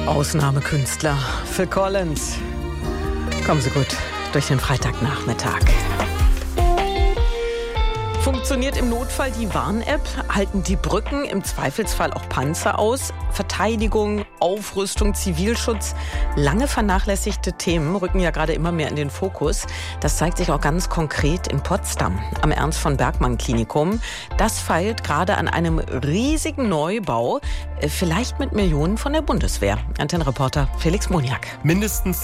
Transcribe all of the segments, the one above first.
Ausnahmekünstler Phil Collins. Kommen Sie gut durch den Freitagnachmittag. Funktioniert im Notfall die Warn-App? Halten die Brücken im Zweifelsfall auch Panzer aus? Verteidigung, Aufrüstung, Zivilschutz. Lange vernachlässigte Themen rücken ja gerade immer mehr in den Fokus. Das zeigt sich auch ganz konkret in Potsdam am Ernst-von-Bergmann-Klinikum. Das feilt gerade an einem riesigen Neubau, vielleicht mit Millionen von der Bundeswehr. Antennenreporter Felix Moniak. Mindestens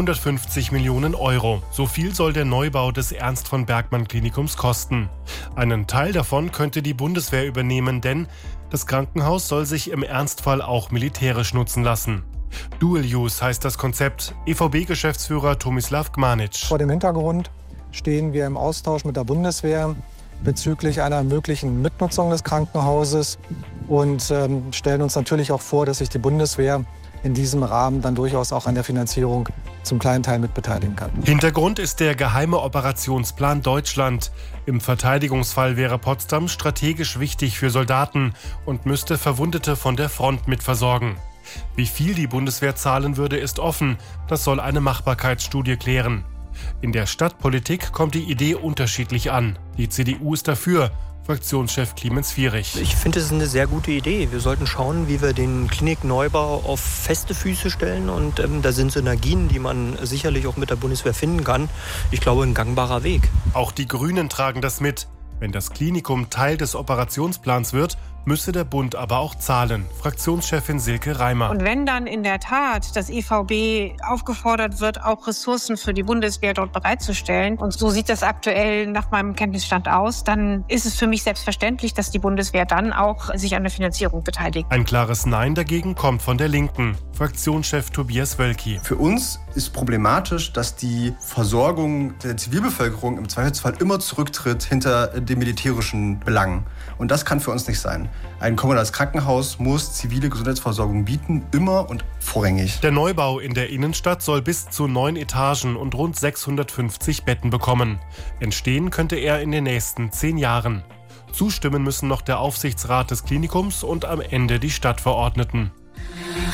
750 Millionen Euro. So viel soll der Neubau des Ernst-von-Bergmann-Klinikums kosten. Einen Teil davon könnte die Bundeswehr übernehmen, denn das Krankenhaus soll sich im Ernstfall auch militärisch nutzen lassen. Dual Use heißt das Konzept. EVB-Geschäftsführer Tomislav Gmanic. Vor dem Hintergrund stehen wir im Austausch mit der Bundeswehr bezüglich einer möglichen Mitnutzung des Krankenhauses und stellen uns natürlich auch vor, dass sich die Bundeswehr in diesem Rahmen dann durchaus auch an der Finanzierung zum kleinen Teil mitbeteiligen kann. Hintergrund ist der geheime Operationsplan Deutschland. Im Verteidigungsfall wäre Potsdam strategisch wichtig für Soldaten und müsste Verwundete von der Front mitversorgen. Wie viel die Bundeswehr zahlen würde, ist offen. Das soll eine Machbarkeitsstudie klären. In der Stadtpolitik kommt die Idee unterschiedlich an. Die CDU ist dafür. Fraktionschef Clemens Vierig. Ich finde, es ist eine sehr gute Idee. Wir sollten schauen, wie wir den Klinikneubau auf feste Füße stellen. Und da sind Synergien, die man sicherlich auch mit der Bundeswehr finden kann. Ich glaube, ein gangbarer Weg. Auch die Grünen tragen das mit. Wenn das Klinikum Teil des Operationsplans wird, müsse der Bund aber auch zahlen. Fraktionschefin Silke Reimer. Und wenn dann in der Tat das EVB aufgefordert wird, auch Ressourcen für die Bundeswehr dort bereitzustellen, und so sieht das aktuell nach meinem Kenntnisstand aus, dann ist es für mich selbstverständlich, dass die Bundeswehr dann auch sich an der Finanzierung beteiligt. Ein klares Nein dagegen kommt von der Linken. Fraktionschef Tobias Wölki. Für uns ist problematisch, dass die Versorgung der Zivilbevölkerung im Zweifelsfall immer zurücktritt hinter den militärischen Belangen. Und das kann für uns nicht sein. Ein kommunales Krankenhaus muss zivile Gesundheitsversorgung bieten, immer und vorrangig. Der Neubau in der Innenstadt soll bis zu 9 Etagen und rund 650 Betten bekommen. Entstehen könnte er in den nächsten 10 Jahren. Zustimmen müssen noch der Aufsichtsrat des Klinikums und am Ende die Stadtverordneten.